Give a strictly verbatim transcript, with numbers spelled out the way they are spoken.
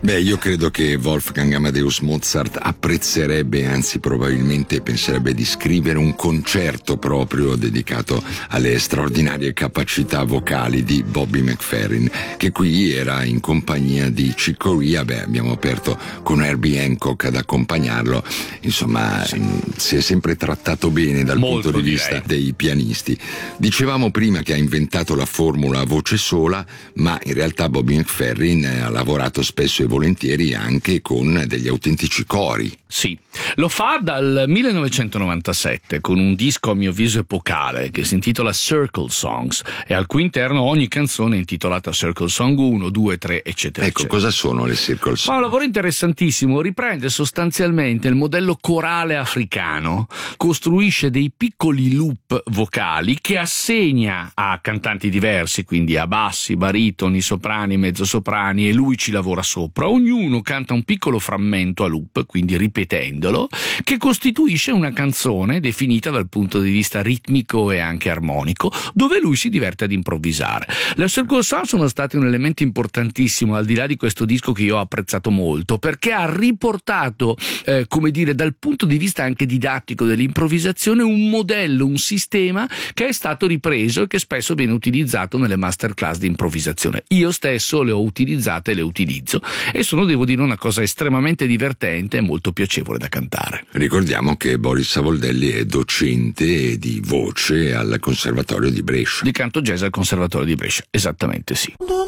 Beh, io credo che Wolfgang Amadeus Mozart apprezzerebbe, anzi probabilmente penserebbe di scrivere un concerto proprio dedicato alle straordinarie capacità vocali di Bobby McFerrin, che qui era in compagnia di Chick Corea. Beh, abbiamo aperto con Herbie Hancock ad accompagnarlo, insomma sì. Si è sempre trattato bene dal Molto, punto di vista direi. dei pianisti. Dicevamo prima che ha inventato la formula a voce sola, ma in realtà Bobby McFerrin ha lavorato spesso e volentieri anche con degli autentici cori. Sì, lo fa dal millenovecentonovantasette con un disco a mio avviso epocale che si intitola Circle Songs e al cui interno ogni canzone è intitolata Circle Song uno, due, tre, eccetera. Ecco, eccetera. cosa sono le Circle Songs? Ma un lavoro interessantissimo, riprende sostanzialmente il modello corale africano, costruisce dei piccoli loop vocali che assegna a cantanti diversi, quindi a bassi, baritoni, soprani, mezzosoprani, e lui ci lavora sopra. Ognuno canta un piccolo frammento a loop, quindi ripetendolo, che costituisce una canzone definita dal punto di vista ritmico e anche armonico, dove lui si diverte ad improvvisare. Le Circle Songs sono stati un elemento importantissimo, al di là di questo disco che io ho apprezzato molto, perché ha riportato, eh, come dire, dal punto di vista anche didattico dell'improvvisazione, un modello, un sistema che è stato ripreso e che spesso viene utilizzato nelle masterclass di improvvisazione. Io stesso le ho utilizzate e le utilizzo e sono, devo dire, una cosa estremamente divertente e molto piacevole da cantare. Ricordiamo che Boris Savoldelli è docente di voce al Conservatorio di Brescia. Di canto jazz al Conservatorio di Brescia, esattamente sì.